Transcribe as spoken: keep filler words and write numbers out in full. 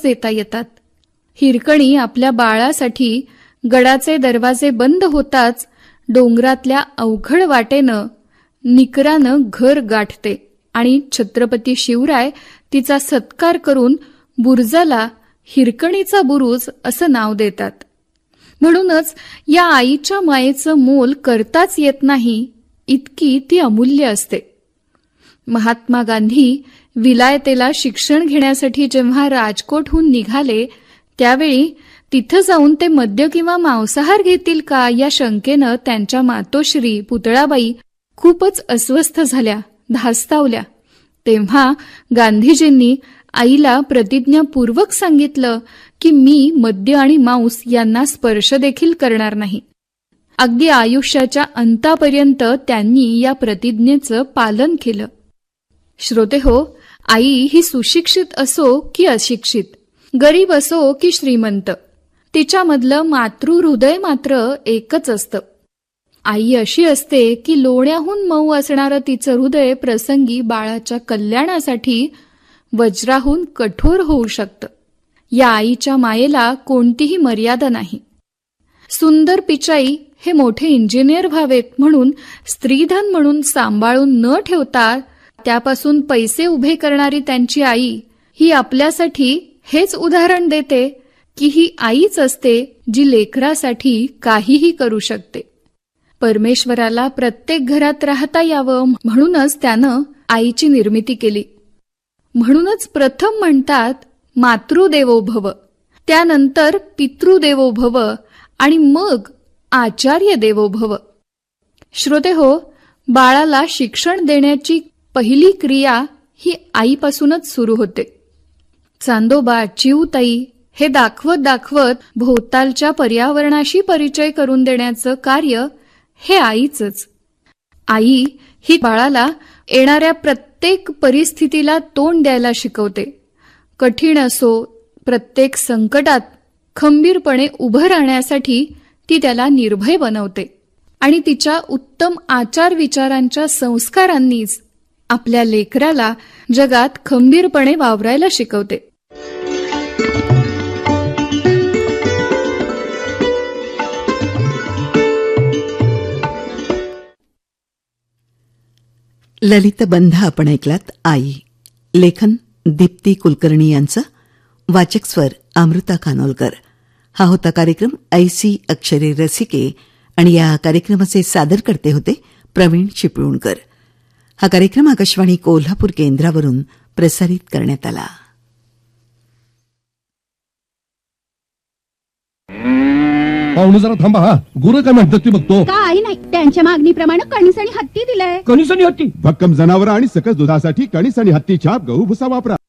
देता येतात. हिरकणी आपल्या बाळासाठी गडाचे दरवाजे बंद होताच डोंगरातल्या अवघड वाटेनं निकरानं घर गाठते आणि छत्रपती शिवराय तिचा सत्कार करून बुरुजाला हिरकणीचा बुरुज असं नाव देतात. म्हणूनच या आईच्या मायेचं मोल करताच येत नाही, इतकी ती अमूल्य असते. महात्मा गांधी विलायतेला शिक्षण घेण्यासाठी जेव्हा राजकोटहून निघाले त्यावेळी तिथं जाऊन ते मद्य किंवा मांसाहार घेतील का या शंकेनं त्यांच्या मातोश्री पुतळाबाई खूपच अस्वस्थ झाल्या, धास्तावल्या. तेव्हा गांधीजींनी आईला प्रतिज्ञापूर्वक सांगितलं की मी मद्य आणि मांस यांना स्पर्श देखील करणार नाही. अगदी आयुष्याच्या अंतापर्यंत त्यांनी या प्रतिज्ञेचं पालन केलं. श्रोतेहो, आई ही सुशिक्षित असो की अशिक्षित, गरीब असो की श्रीमंत, तिच्यामधलं मातृहृदय मात्र एकच असतं. आई अशी असते की लोण्याहून मऊ असणारं तिचं हृदय प्रसंगी बाळाच्या कल्याणासाठी वज्राहून कठोर होऊ शकतं. या आईच्या मायेला कोणतीही मर्यादा नाही. सुंदर पिचाई हे मोठे इंजिनियर व्हावेत म्हणून स्त्रीधन म्हणून सांभाळून न ठेवता त्यापासून पैसे उभे करणारी त्यांची आई ही आपल्यासाठी हेच उदाहरण देते की ही आईच असते जी लेकरासाठी काहीही करू शकते. परमेश्वराला प्रत्येक घरात राहता यावं म्हणूनच त्यानं आईची निर्मिती केली. म्हणूनच प्रथम म्हणतात मातृदेवो भव, त्यानंतर पितृदेवो भव आणि मग आचार्य देवो भव. श्रोतेहो, बाळाला शिक्षण देण्याची पहिली क्रिया ही आईपासूनच सुरू होते. चांदोबा, चिऊताई हे दाखवत दाखवत भोवतालच्या पर्यावरणाशी परिचय करून देण्याचं कार्य हे आईचंच. आई ही बाळाला येणाऱ्या प्रत्येक परिस्थितीला तोंड द्यायला शिकवते. कठीण असो, प्रत्येक संकटात खंबीरपणे उभं राहण्यासाठी ती त्याला निर्भय बनवते आणि तिच्या उत्तम आचार विचारांच्या संस्कारांनीच आपल्या लेकराला जगात खंबीरपणे वावरायला शिकवते. ललितबंध आपण ऐकलात. आई. लेखन दीप्ती कुलकर्णी यांचं. वाचक स्वर अमृता खानोलकर. हा होता कार्यक्रम ऐसी अक्षरे रसिके आणि या कार्यक्रमाचे सादरकर्ते होते प्रवीण चिपळूणकर. हा कार्यक्रम आकाशवाणी कोल्हापूर केंद्रावरून प्रसारित करण्यात आला. पाहुणे जरा थांबा. हा गुरु काय म्हणतात ते बघतो. काय नाही, त्यांच्या मागणीप्रमाणे कणीस आणि हत्ती दिलाय. कणीस आणि हत्ती? भक्कम जनावर आणि सकस दुधासाठी कणीस आणि हत्ती छाप गहू भुसा वापरा.